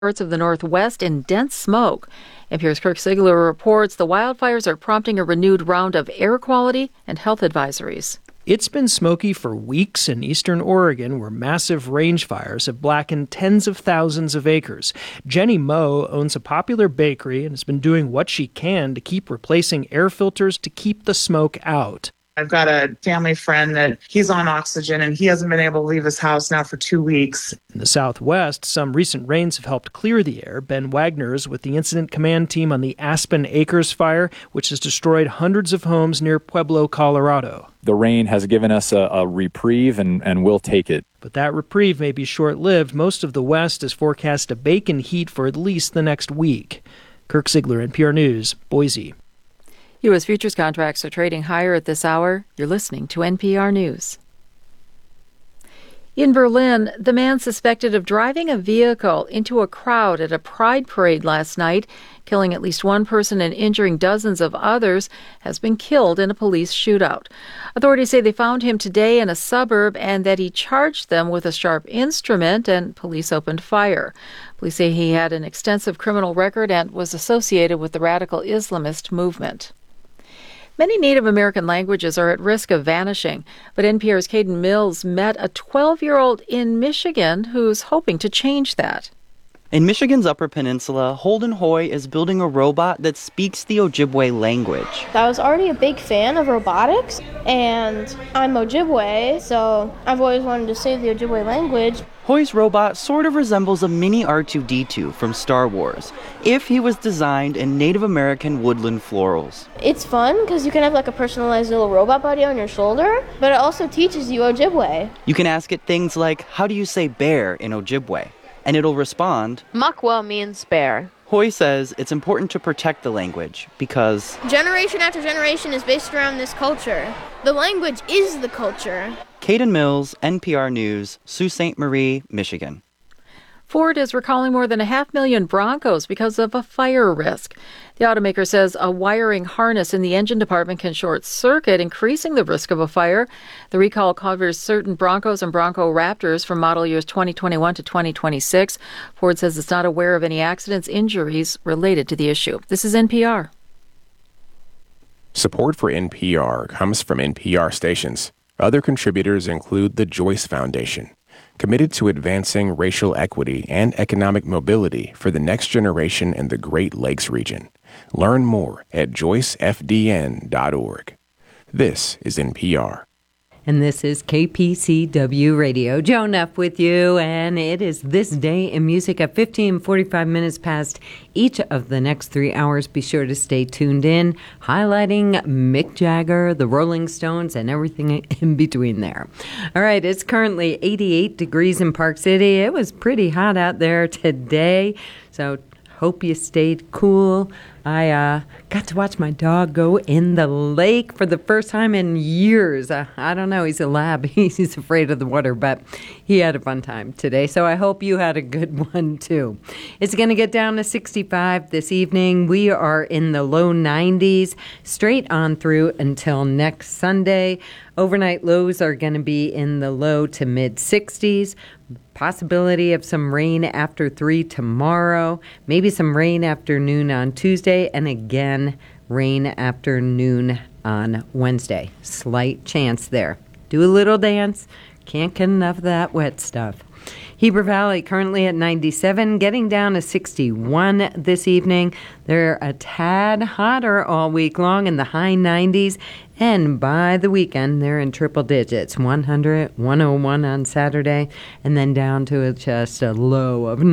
parts of the Northwest in dense smoke. NPR's Kirk Sigler reports the wildfires are prompting a renewed round of air quality and health advisories. It's been smoky for weeks in eastern Oregon, where massive range fires have blackened tens of thousands of acres. Jenny Moe owns a popular bakery and has been doing what she can to keep replacing air filters to keep the smoke out. I've got a family friend that he's on oxygen and he hasn't been able to leave his house now for 2 weeks. In the Southwest, some recent rains have helped clear the air. Ben Wagner is with the incident command team on the Aspen Acres fire, which has destroyed hundreds of homes near Pueblo, Colorado. The rain has given us a reprieve, and we'll take it. But that reprieve may be short-lived. Most of the West is forecast to bake in heat for at least the next week. Kirk Sigler, NPR News, Boise. U.S. futures contracts are trading higher at this hour. You're listening to NPR News. In Berlin, the man suspected of driving a vehicle into a crowd at a pride parade last night, killing at least one person and injuring dozens of others, has been killed in a police shootout. Authorities say they found him today in a suburb and that he charged them with a sharp instrument, and police opened fire. Police say he had an extensive criminal record and was associated with the radical Islamist movement. Many Native American languages are at risk of vanishing, but NPR's Caden Mills met a 12-year-old in Michigan who's hoping to change that. In Michigan's Upper Peninsula, Holden Hoy is building a robot that speaks the Ojibwe language. I was already a big fan of robotics, and I'm Ojibwe, so I've always wanted to say the Ojibwe language. Hoy's robot sort of resembles a mini R2-D2 from Star Wars, if he was designed in Native American woodland florals. It's fun because you can have like a personalized little robot buddy on your shoulder, but it also teaches you Ojibwe. You can ask it things like, how do you say bear in Ojibwe? And it'll respond, Makwa means bear. Hoy says it's important to protect the language because generation after generation is based around this culture. The language is the culture. Caden Mills, NPR News, Sault Ste. Marie, Michigan. Ford is recalling more than 500,000 Broncos because of a fire risk. The automaker says a wiring harness in the engine department can short circuit, increasing the risk of a fire. The recall covers certain Broncos and Bronco Raptors from model years 2021 to 2026. Ford says it's not aware of any accidents, injuries related to the issue. This is NPR. Support for NPR comes from NPR stations. Other contributors include the Joyce Foundation, committed to advancing racial equity and economic mobility for the next generation in the Great Lakes region. Learn more at joycefdn.org. This is NPR. And this is KPCW Radio. Joan F. with you, and it is This Day in Music at 45 minutes past each of the next 3 hours. Be sure to stay tuned in, highlighting Mick Jagger, the Rolling Stones, and everything in between there. All right, it's currently 88 degrees in Park City. It was pretty hot out there today, so hope you stayed cool. I got to watch my dog go in the lake for the first time in years. I don't know. He's a lab. He's afraid of the water, but he had a fun time today. So I hope you had a good one, too. It's going to get down to 65 this evening. We are in the low 90s straight on through until next Sunday. Overnight lows are going to be in the low to mid 60s. Possibility of some rain after 3 tomorrow. Maybe some rain afternoon on Tuesday. And again, rain afternoon on Wednesday. Slight chance there. Do a little dance. Can't get enough of that wet stuff. Heber Valley currently at 97, getting down to 61 this evening. They're a tad hotter all week long in the high 90s. And by the weekend, they're in triple digits, 100, 101 on Saturday, and then down to just a low of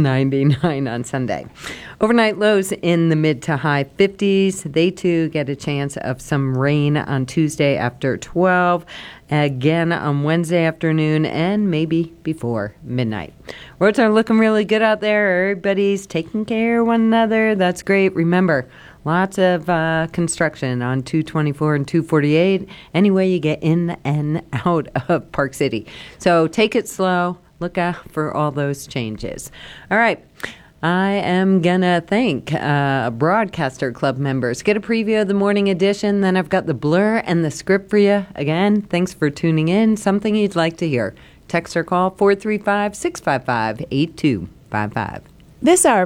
99 on Sunday. Overnight lows in the mid to high 50s. They, too, get a chance of some rain on Tuesday after 12, again on Wednesday afternoon, and maybe before midnight. Roads are looking really good out there. Everybody's taking care of one another. That's great. Remember, lots of construction on 224 and 248. Anyway, you get in and out of Park City. So take it slow. Look out for all those changes. All right. I am going to thank Broadcaster Club members. Get a preview of the morning edition. Then I've got the blur and the script for you. Again, thanks for tuning in. Something you'd like to hear. Text or call 435-655-8255. This hour